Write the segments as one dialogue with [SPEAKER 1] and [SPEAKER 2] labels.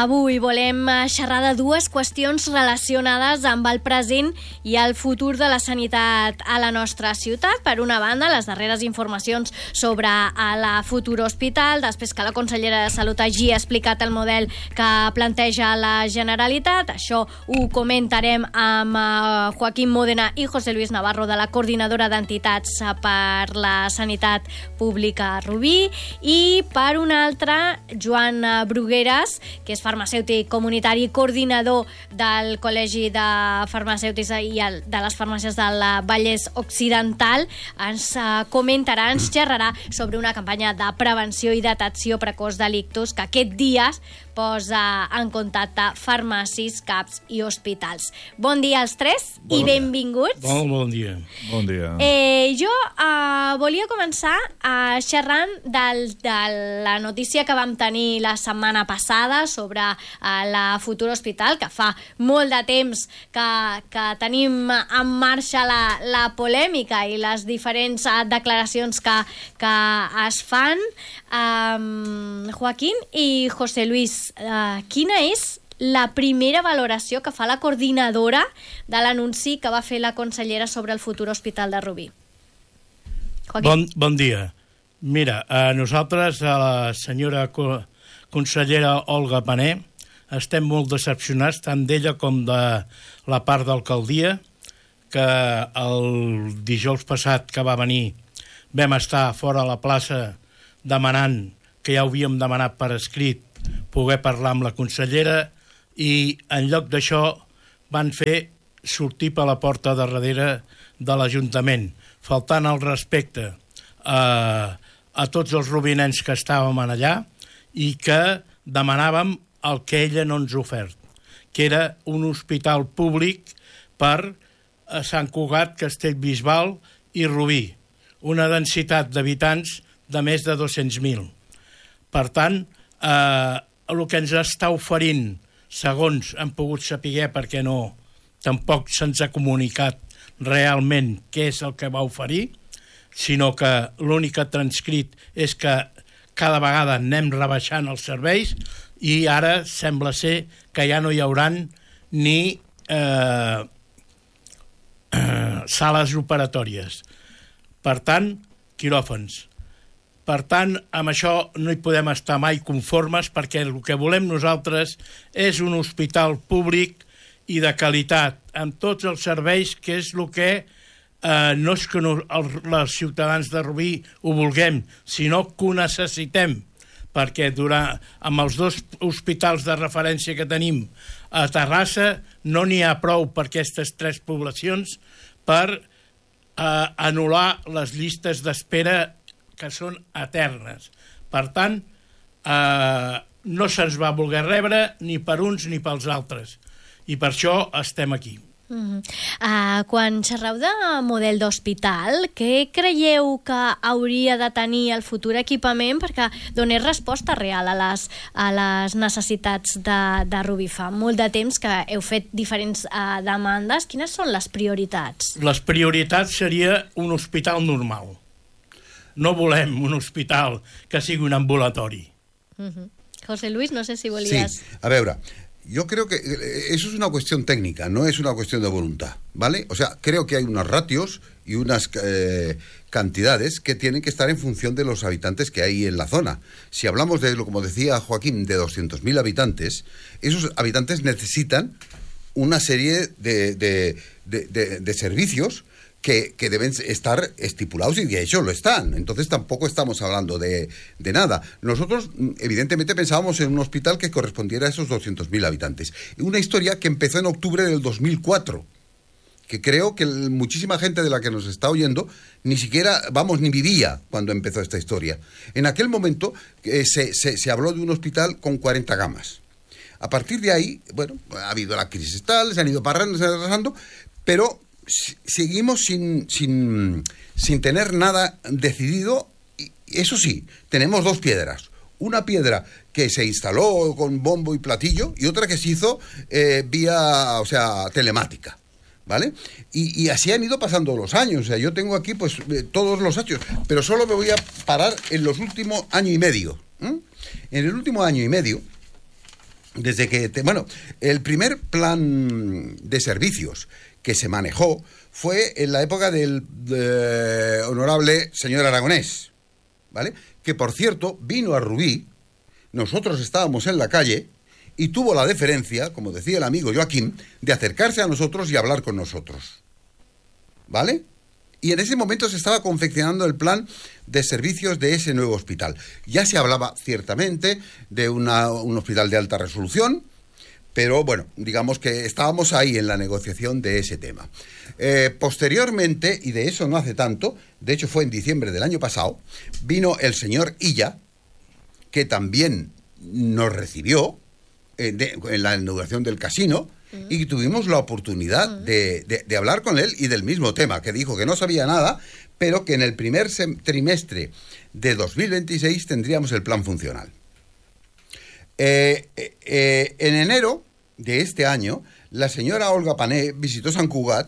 [SPEAKER 1] Avui volem xerrar de dues qüestions relacionades amb el present i el futur de la sanitat a la nostra ciutat. Per una banda, les darreres informacions sobre la futura hospital, després que la consellera de Salut hagi explicat el model que planteja la Generalitat. Això ho comentarem amb Joaquín Módena i José Luis Navarro, de la Coordinadora d'Entitats per la Sanitat Pública Rubí. I per una altra, Joan Brugueras, que és farmacèutic comunitari i coordinador del Col·legi de Farmacèutics i de les farmàcies del Vallès Occidental, ens comentarà, ens xerrarà sobre una campanya de prevenció i detecció precoç de l'ictus que aquest dia posa en contacte farmàcies, CAPs i hospitals. Bon dia als tres i benvinguts.
[SPEAKER 2] Bon dia.
[SPEAKER 3] Bon dia.
[SPEAKER 1] Jo volia començar xerrant de la notícia que vam tenir la setmana passada sobre la futura hospital, que fa molt de temps que tenim en marxa la polèmica i les diferents declaracions que es fan. Joaquín i José Luis, quina és la primera valoració que fa la coordinadora de l'anunci que va fer la consellera sobre el futur hospital de Rubí?
[SPEAKER 2] Bon dia. Mira, nosaltres, a la senyora consellera Olga Pané, estem molt decepcionats, tant d'ella com de la part d'alcaldia, que el dijous passat que va venir vam estar fora a la plaça demanant, que ja ho havíem demanat per escrit, poder parlar amb la consellera, i en lloc d'això van fer sortir per la porta de darrere de l'Ajuntament, faltant el respecte a tots els rubinencs que estàvem allà i que demanàvem el que ella no ens ha ofert, que era un hospital públic per Sant Cugat, Castellbisbal i Rubí, una densitat d'habitants de més de 200.000. Per tant, el que ens està oferint, segons hem pogut saber, perquè tampoc se'ns ha comunicat realment què és el que va oferir, sinó que l'únic que ha transcrit és que cada vegada anem rebaixant els serveis i ara sembla ser que ja no hi hauran ni sales operatòries. Per tant, quiròfans. Per tant, amb això no hi podem estar mai conformes, perquè el que volem nosaltres és un hospital públic i de qualitat, amb tots els serveis, que és el que no és que els ciutadans de Rubí ho vulguem, sinó que ho necessitem, perquè amb els dos hospitals de referència que tenim a Terrassa no n'hi ha prou per aquestes tres poblacions per anul·lar les llistes d'espera que són eternes. Per tant, no se'ns va voler rebre ni per uns ni pels altres. I per això estem aquí.
[SPEAKER 1] Quan xerreu de model d'hospital, què creieu que hauria de tenir el futur equipament perquè donés resposta real a les necessitats de Rubí? Fa molt de temps que heu fet diferents demandes. Quines són les prioritats?
[SPEAKER 2] Les prioritats seria un hospital normal. No volem un hospital que sigui un ambulatori.
[SPEAKER 1] José Luis, no sé si volies...
[SPEAKER 4] Sí, a veure, yo creo que eso es una cuestión técnica, no es una cuestión de voluntad, ¿vale? O sea, creo que hay unos ratios y unas cantidades que tienen que estar en función de los habitantes que hay en la zona. Si hablamos de, como decía Joaquín, de 200.000 habitantes, esos habitantes necesitan una serie de servicios que deben estar estipulados y de hecho lo están. Entonces tampoco estamos hablando de nada. Nosotros evidentemente pensábamos en un hospital que correspondiera a esos 200.000 habitantes. Una historia que empezó en octubre del 2004, que creo que muchísima gente de la que nos está oyendo ni siquiera, ni vivía cuando empezó esta historia. En aquel momento se habló de un hospital con 40 camas. A partir de ahí, bueno, ha habido la crisis tal, se han ido pasando, pero seguimos sin tener nada decidido. Y eso sí, tenemos dos piedras. Una piedra que se instaló con bombo y platillo y otra que se hizo vía, telemática, ¿vale? Y así han ido pasando los años. O sea, yo tengo aquí pues todos los hechos, pero solo me voy a parar en los últimos año y medio. En el último año y medio desde que... Bueno, el primer plan de servicios que se manejó fue en la época del honorable señor Aragonés, ¿vale? Que, por cierto, vino a Rubí, nosotros estábamos en la calle y tuvo la deferencia, como decía el amigo Joaquín, de acercarse a nosotros y hablar con nosotros, ¿vale? Y en ese momento se estaba confeccionando el plan de servicios de ese nuevo hospital. Ya se hablaba ciertamente de un hospital de alta resolución, pero bueno, digamos que estábamos ahí en la negociación de ese tema. Posteriormente, y de eso no hace tanto, de hecho fue en diciembre del año pasado, vino el señor Illa, que también nos recibió en la inauguración del casino, y tuvimos la oportunidad de hablar con él y del mismo tema, que dijo que no sabía nada, pero que en el primer trimestre de 2026 tendríamos el plan funcional. En enero de este año, la señora Olga Pané visitó Sant Cugat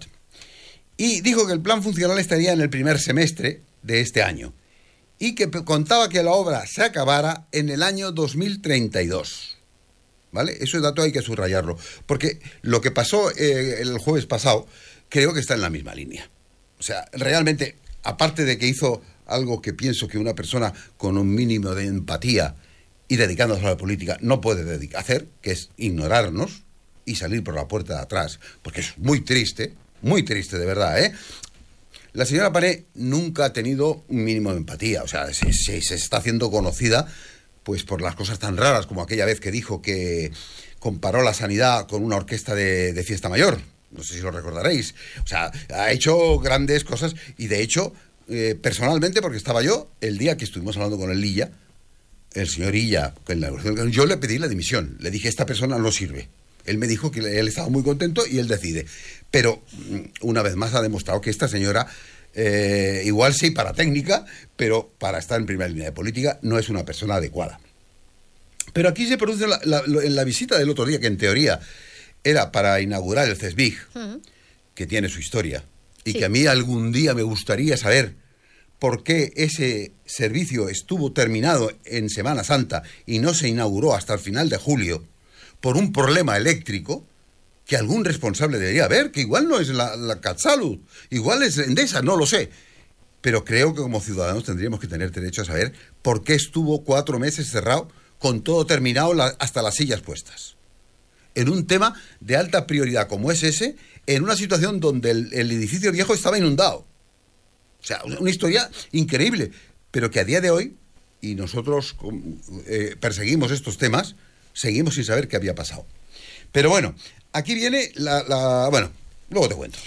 [SPEAKER 4] y dijo que el plan funcional estaría en el primer semestre de este año y que contaba que la obra se acabara en el año 2032. ¿Vale? Ese dato hay que subrayarlo, porque lo que pasó el jueves pasado creo que está en la misma línea. O sea, realmente, aparte de que hizo algo que pienso que una persona con un mínimo de empatía y dedicándose a la política no puede hacer, que es ignorarnos y salir por la puerta de atrás, porque es muy triste de verdad, ¿eh? La señora Pané nunca ha tenido un mínimo de empatía, o sea, se está haciendo conocida pues por las cosas tan raras como aquella vez que dijo que comparó la sanidad con una orquesta de fiesta mayor. No sé si lo recordaréis. O sea, ha hecho grandes cosas y de hecho, personalmente, porque estaba yo, el día que estuvimos hablando con el señor Illa, yo le pedí la dimisión. Le dije, esta persona no sirve. Él me dijo que él estaba muy contento y él decide. Pero, una vez más, ha demostrado que esta señora... igual sí para técnica, pero para estar en primera línea de política no es una persona adecuada. Pero aquí se produce en la visita del otro día, que en teoría era para inaugurar el CESBIG, que tiene su historia, y que a mí algún día me gustaría saber por qué ese servicio estuvo terminado en Semana Santa y no se inauguró hasta el final de julio por un problema eléctrico, que algún responsable debería haber, que igual no es la CatSalut, igual es Endesa, no lo sé. Pero creo que como ciudadanos tendríamos que tener derecho a saber por qué estuvo 4 meses cerrado, con todo terminado, hasta las sillas puestas. En un tema de alta prioridad como es ese, en una situación donde el edificio viejo estaba inundado. O sea, una historia increíble, pero que a día de hoy, y nosotros perseguimos estos temas, seguimos sin saber qué había pasado. Pero bueno... Aquí viene bueno, luego te cuento.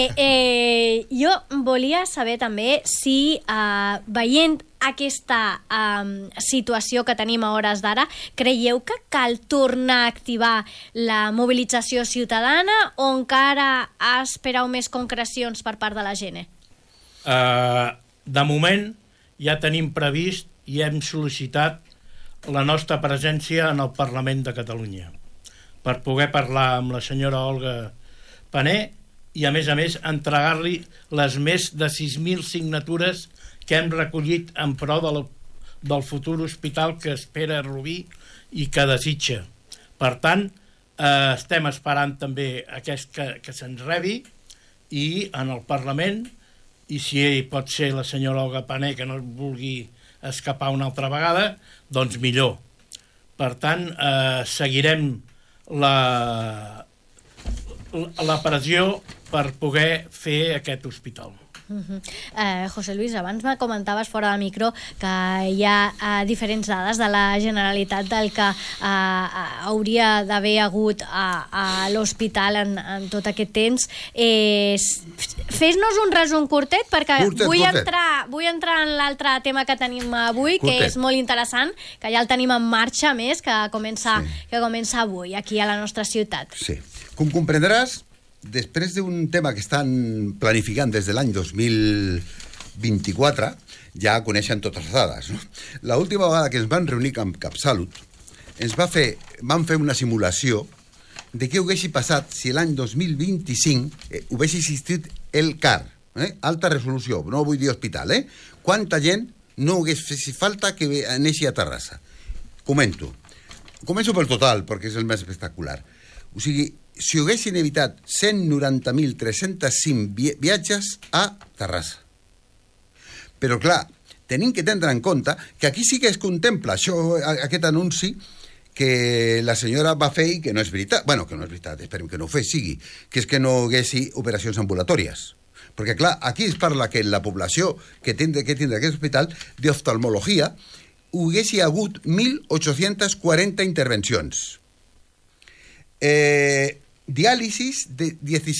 [SPEAKER 1] Jo volia saber també si, veient aquesta situació que tenim a hores d'ara, creieu que cal tornar a activar la mobilització ciutadana o encara espereu més concrecions per part de la gent?
[SPEAKER 2] De moment ja tenim previst i hem sol·licitat la nostra presència en el Parlament de Catalunya, per poder parlar amb la senyora Olga Pané i, a més, entregar-li les més de 6.000 signatures que hem recollit en pro del futur hospital que espera Rubí i que desitja. Per tant, estem esperant també que se'ns rebi i en el Parlament, i si pot ser la senyora Olga Pané que no es vulgui escapar una altra vegada, doncs millor. Per tant, seguirem la pressió per poder fer aquest hospital.
[SPEAKER 1] José Luis, abans me comentaves fora de micro que hi ha diferents dades de la Generalitat del que hauria d'haver hagut a l'hospital en tot aquest temps. Fes-nos un resum curtet, perquè vull entrar en l'altre tema que tenim avui, que és molt interessant, que ja el tenim en marxa, més, que comença avui, aquí a la nostra ciutat.
[SPEAKER 4] Sí. Com comprendràs, després d'un tema que estan planificant des de l'any 2024, ja coneixen totes les dades, no? L'última vegada que ens van reunir amb CatSalut, van fer una simulació de què hagués passat si l'any 2025 hagués existit el CAR, alta resolució, no vull dir hospital, quanta gent no hagués fet falta que anés a Terrassa. Comento. començo pel total, perquè és el més espectacular. O sigui, si haguessin evitat 190.305 viatges a Terrassa. Però, clar, tenim que tindre en compte que aquí sí que es contempla aquest anunci que la senyora va fer i que no és veritat. Bueno, que no és veritat, esperem que no ho fes, sigui. Que és que no haguessi operacions ambulatòries. Perquè, clar, aquí es parla que la població que tindrà aquest hospital d'oftalmologia haguessi hagut 1.840 intervencions. Diálisis de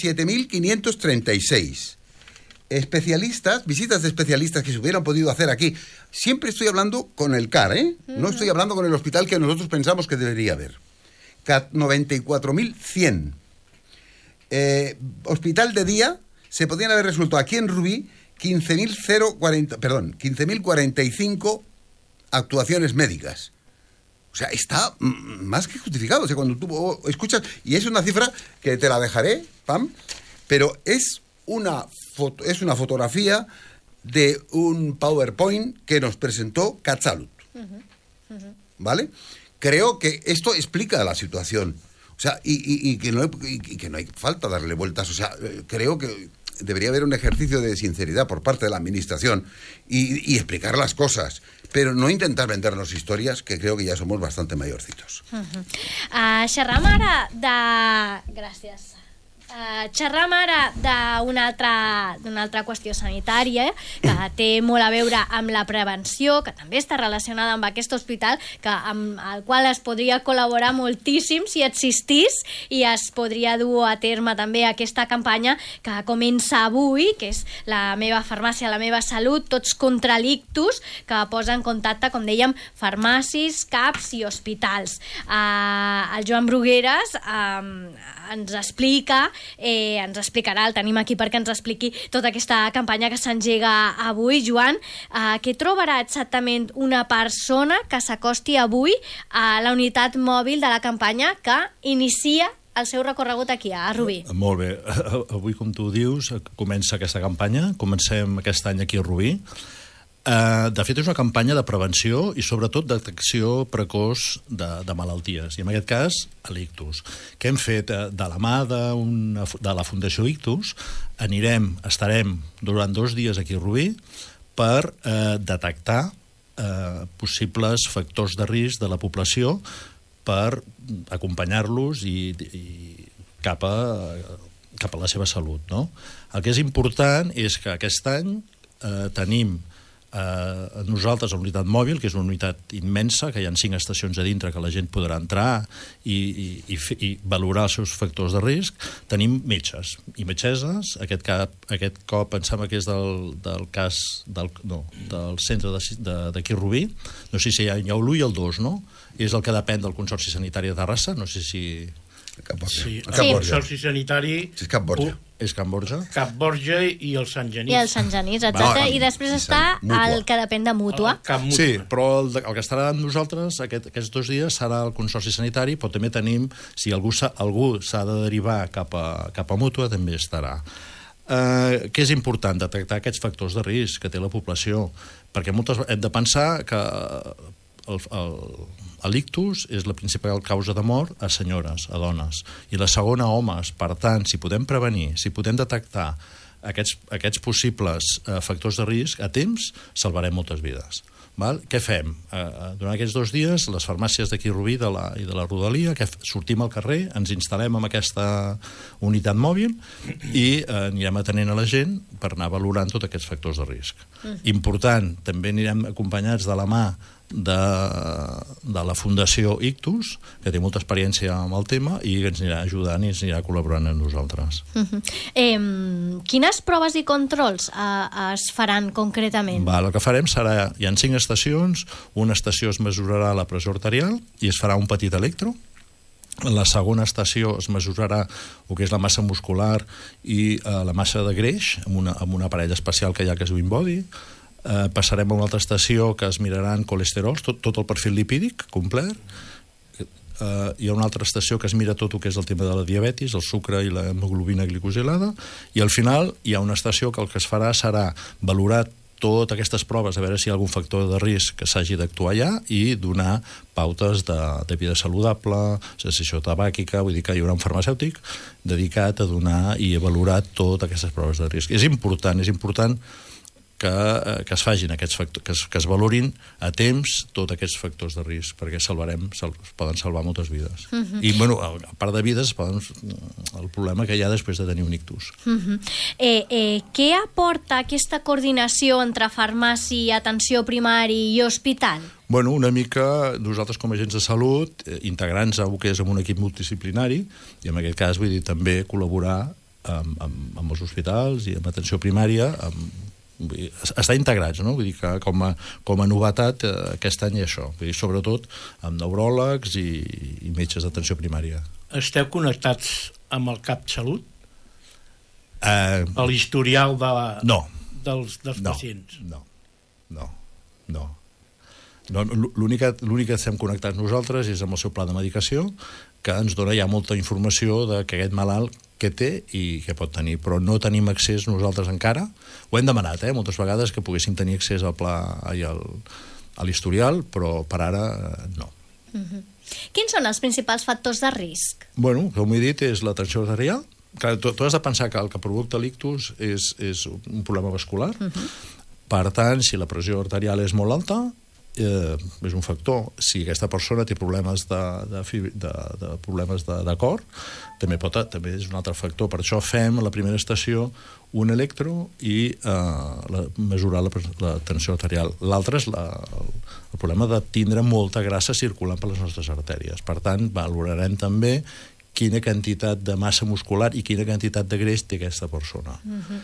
[SPEAKER 4] 17.536. Especialistas, visitas de especialistas que se hubieran podido hacer aquí. Siempre estoy hablando con el CAR, ¿eh? No estoy hablando con el hospital que nosotros pensamos que debería haber. 94.100. Hospital de día, se podían haber resuelto aquí en Rubí 15.045 actuaciones médicas. O sea, está más que justificado. O sea, cuando tú escuchas, y es una cifra que te la dejaré, Pam, pero es una fotografía de un PowerPoint que nos presentó CatSalut. ¿Vale? Creo que esto explica la situación. O sea, y que no hay falta darle vueltas. O sea, creo que debería haber un ejercicio de sinceridad por parte de la administración y explicar las cosas, pero no intentar vendernos historias, que creo que ya somos bastante mayorcitos.
[SPEAKER 1] Xerram ara de... Gràcies. Xerram ara d'una altra qüestió sanitària que té molt a veure amb la prevenció, que també està relacionada amb aquest hospital, amb el qual es podria col·laborar moltíssim si existís, i es podria dur a terme també aquesta campanya que comença avui, que és la meva farmàcia, la meva salut, tots contra l'ictus, que posa en contacte, com dèiem, farmàcies, CAPs i hospitals. El Joan Brugueras ens explicarà, el tenim aquí perquè ens expliqui tota aquesta campanya que s'engega avui. Joan, què trobarà exactament una persona que s'acosti avui a la unitat mòbil de la campanya que inicia el seu recorregut aquí, a Rubí?
[SPEAKER 3] Molt bé. Avui, com tu dius, comença aquesta campanya. Comencem aquest any aquí a Rubí. De fet, és una campanya de prevenció i, sobretot, detecció precoç de malalties, i en aquest cas, l'ictus. Què hem fet? De la mà de la Fundació Ictus, estarem durant 2 dies aquí a Rubí per detectar possibles factors de risc de la població, per acompanyar-los cap a la seva salut, no? El que és important és que aquest any tenim nosaltres a la unitat mòbil, que és una unitat immensa, que hi ha 5 estacions a dintre que la gent podrà entrar i valorar els seus factors de risc. Tenim metges i metgesses. Aquest cop em sembla que és del centre d'aquí Rubí. No sé si hi ha l'1 i el 2, no? És el que depèn del Consorci Sanitari de Terrassa. No sé si...
[SPEAKER 2] Sí, el Consorci Sanitari...
[SPEAKER 4] És Cap Borja.
[SPEAKER 3] És Can Borja.
[SPEAKER 2] Cap Borja i el Sant Genís.
[SPEAKER 1] I el Sant Genís, exacte. I després està el que depèn de Mútua.
[SPEAKER 3] Sí, però el que estarà amb nosaltres aquests 2 dies serà el Consorci Sanitari, però també tenim, si algú s'ha de derivar cap a Mútua, també estarà. Què és important? Detectar aquests factors de risc que té la població, perquè hem de pensar que l'ictus és la principal causa de mort a senyores, a dones, i la segona a homes. Per tant, si podem prevenir, si podem detectar aquests possibles factors de risc a temps, salvarem moltes vides. Què fem? Durant aquests 2 dies, les farmàcies d'aquí Rubí i de la Rodalia, que sortim al carrer, ens instal·lem en aquesta unitat mòbil i anirem atenent a la gent per anar valorant tots aquests factors de risc. Important, també anirem acompanyats de la mà de la Fundació Ictus, que té molta experiència amb el tema i que ens anirà ajudant i ens anirà col·laborant amb nosaltres.
[SPEAKER 1] Quines proves i controls es faran concretament?
[SPEAKER 3] El que farem serà, hi ha 5 estacions, una estació es mesurarà la pressió arterial i es farà un petit electro. En la segona estació es mesurarà el que és la massa muscular i la massa de greix amb un aparell especial que hi ha que es diu InBody. Passarem a una altra estació que es miraran colesterols, tot el perfil lipídic complet. Hi ha una altra estació que es mira tot el que és el tema de la diabetis, el sucre i la hemoglobina glicosilada, i al final hi ha una estació que el que es farà serà valorar totes aquestes proves, a veure si hi ha algun factor de risc que s'hagi d'actuar ja, i donar pautes de vida saludable, cessació tabàquica, vull dir que hi haurà un farmacèutic dedicat a donar i a valorar totes aquestes proves de risc. És important que es facin aquests factors, que es valorin a temps tots aquests factors de risc, perquè poden salvar moltes vides. I, bueno, a part de vides, el problema que hi ha després de tenir un ictus.
[SPEAKER 1] Què aporta aquesta coordinació entre farmàcia, atenció primària i hospital?
[SPEAKER 3] Bueno, una mica nosaltres com a agents de salut, integrants a que és en un equip multidisciplinari, i en aquest cas vull dir també col·laborar amb els hospitals i amb atenció primària, estar integrats, no? Vull dir que com a novetat aquest any hi ha això, vull dir, sobretot amb neuròlegs i metges d'atenció primària.
[SPEAKER 2] Esteu connectats amb el CapSalut? A l'historial dels pacients?
[SPEAKER 3] No. L'únic que estem connectats nosaltres és amb el seu pla de medicació, que ens dona ja molta informació de que aquest malalt què té i què pot tenir, però no tenim accés nosaltres encara. Ho hem demanat, moltes vegades, que poguéssim tenir accés al pla i a l'historial, però per ara no.
[SPEAKER 1] Quins són els principals factors de risc?
[SPEAKER 3] Bueno, com he dit, és la tensió arterial. Tu has de pensar que el que provoca l'ictus és un problema vascular. Per tant, si la pressió arterial és molt alta, és un factor. Si aquesta persona té problemes de cor, també és un altre factor. Per això fem a la primera estació un electro i mesurar la tensió arterial. L'altre és el problema de tindre molta grassa circulant per les nostres artèries. Per tant, valorarem també quina quantitat de massa muscular i quina quantitat de greix té aquesta persona.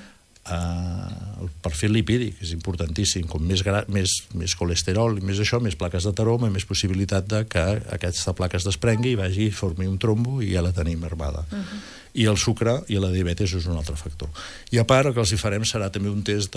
[SPEAKER 3] El perfil lipídic és importantíssim. Com més colesterol i més això, més plaques d'ateroma i més possibilitat de que aquesta placa es desprengui i vagi i formi un trombo i ja la tenim armada. I el sucre i la diabetes és un altre factor. I a part, el que els hi farem serà també un test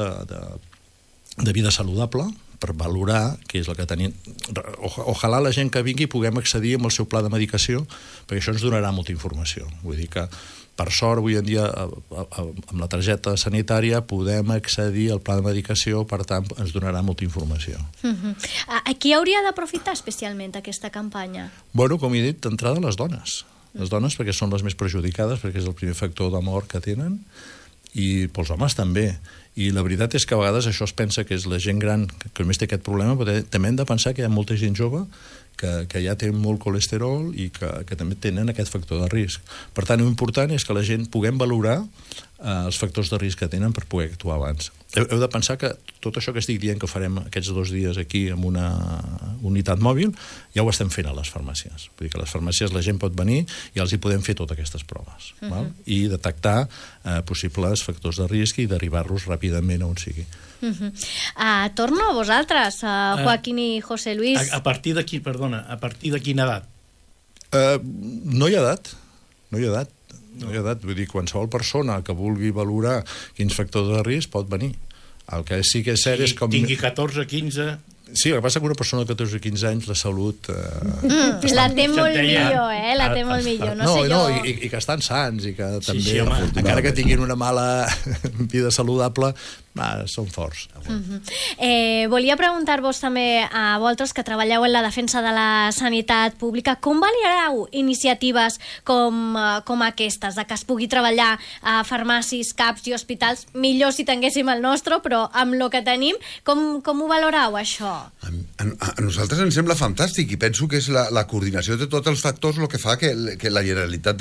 [SPEAKER 3] de vida saludable per valorar què és el que tenim. Ojalà la gent que vingui puguem accedir amb el seu pla de medicació, perquè això ens donarà molta informació. Vull dir que per sort, avui en dia, amb la targeta sanitària podem accedir al pla de medicació, per tant, ens donarà molta informació.
[SPEAKER 1] A qui hauria d'aprofitar especialment aquesta campanya?
[SPEAKER 3] Bueno, com he dit, d'entrada les dones. Les dones perquè són les més perjudicades, perquè és el primer factor de mort que tenen, i pels homes també. I la veritat és que a vegades això es pensa que és la gent gran que només té aquest problema, però també hem de pensar que hi ha molta gent jove que ja té molt colesterol i que també tenen aquest factor de risc. Per tant, l'important és que la gent puguem valorar els factors de risc que tenen per poder actuar abans. Heu de pensar que tot això que estic dient que farem aquests 2 dies aquí amb una unitat mòbil, ja ho estem fent a les farmàcies. Vull dir que a les farmàcies la gent pot venir i els hi podem fer totes aquestes proves. Val? I detectar possibles factors de risc i derivar-los ràpidament a on sigui.
[SPEAKER 1] Torno a vosaltres, Joaquín i José Luis.
[SPEAKER 2] A partir de quina edat?
[SPEAKER 3] No hi ha edat. Vull dir, qualsevol persona que vulgui valorar quins factors de risc pot venir. El que sí que és cert és com...
[SPEAKER 2] Tingui 14, 15...
[SPEAKER 3] Sí, el que passa que una persona de 14 o 15 anys, la salut...
[SPEAKER 1] La té molt millor, la té molt millor. No sé jo...
[SPEAKER 3] I que estan sants i que també,
[SPEAKER 2] sí, home,
[SPEAKER 3] encara que tinguin una mala vida saludable, són forts.
[SPEAKER 1] Volia preguntar-vos també a vosaltres que treballeu en la defensa de la sanitat pública, com valoreu iniciatives com aquestes, de que es pugui treballar a farmàcies, CAPs i hospitals, millor si tinguéssim el nostre, però amb el que tenim, com ho valoreu, això?
[SPEAKER 4] A nosaltres ens sembla fantàstic i penso que és la coordinació de tots els factors el que fa que la Generalitat,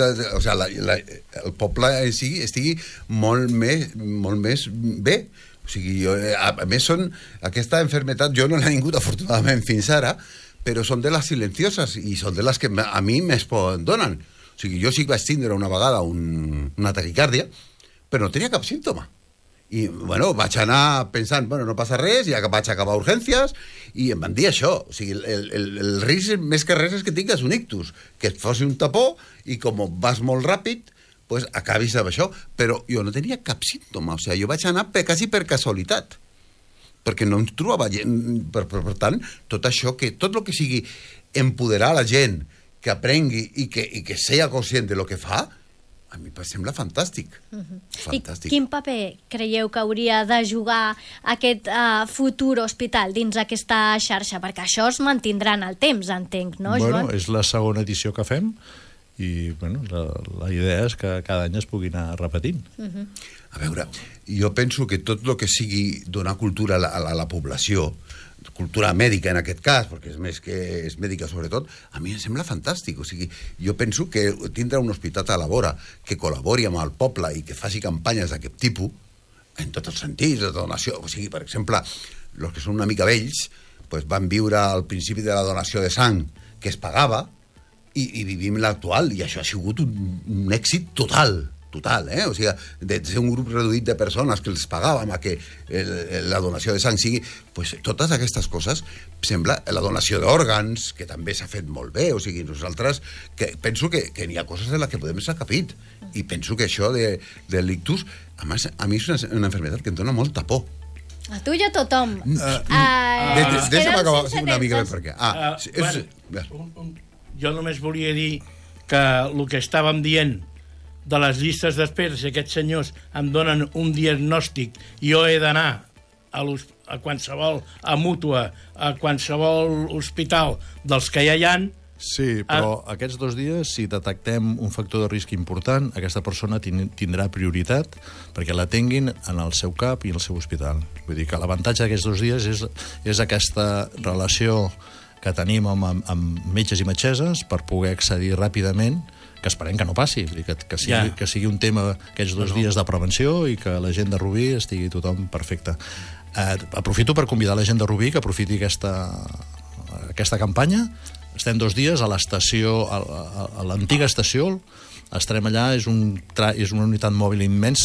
[SPEAKER 4] el poble estigui molt més bé. O sigui, a més aquesta malaltia jo no l'he tingut afortunadament fins ara, però són de les silencioses i són de les que a mi més por em donen. O sigui, jo sí que vaig tindre una vegada una taquicàrdia, però no tenia cap símptoma. I, bueno, vaig anar pensant, bueno, no passa res, ja que vaig acabar a urgències, i em van dir això. O sigui, el risc més que res és que tingues un ictus, que et fos un tapó, i com vas molt ràpid, pues acabis amb això. Però jo no tenia cap símptoma, o sigui, jo vaig anar quasi per casualitat, perquè no em trobava gent. Per tant, tot això, tot el que sigui empoderar la gent, que aprengui i que sigui conscient de lo que fa, a mi em sembla fantàstic. Fantàstic.
[SPEAKER 1] I quin paper creieu que hauria de jugar aquest futur hospital dins aquesta xarxa? Perquè això es mantindrà en el temps, entenc, no, Joan?
[SPEAKER 3] Bueno, és la segona edició que fem i bueno, la idea és que cada any es pugui anar repetint.
[SPEAKER 4] A veure, jo penso que tot el que sigui donar cultura a la població, cultura mèdica en aquest cas, perquè és més que és mèdica sobretot, a mi em sembla fantàstic. O sigui, jo penso que tindre un hospital a la vora que col·labori amb el poble i que faci campanyes d'aquest tipus, en tots els sentits, de donació. O sigui, per exemple, els que són una mica vells pues van viure al principi de la donació de sang que es pagava i vivim l'actual, i això ha sigut un èxit total, o sigui, de ser un grup reduït de persones que els pagàvem a que la donació de sang sigui, pues, totes aquestes coses, sembla, la donació d'òrgans, que també s'ha fet molt bé, o sigui, nosaltres, penso que n'hi ha coses en les que podem estar capit, i penso que això de l'ictus, a mi és una malaltia que em dona molta por.
[SPEAKER 1] A tu i a tothom.
[SPEAKER 4] Deixa'm acabar una mica bé, perquè...
[SPEAKER 2] Jo només volia dir que el que estàvem dient de les llistes d'espera, si aquests senyors em donen un diagnòstic i jo he d'anar a qualsevol, a mútua, a qualsevol hospital dels que ja hi ha...
[SPEAKER 3] Sí, però aquests 2 dies, si detectem un factor de risc important, aquesta persona tindrà prioritat perquè l'atenguin en el seu CAP i en el seu hospital. Vull dir que l'avantatge d'aquests 2 dies és aquesta relació que tenim amb metges i metgesses per poder accedir ràpidament, que esperem que no passi, que sigui un tema aquests 2 dies de prevenció i que la gent de Rubí estigui tothom perfecte. Aprofito per convidar la gent de Rubí que aprofiti aquesta campanya. Estem 2 dies a l'estació, a l'antiga estació, estarem allà, és una unitat mòbil immensa,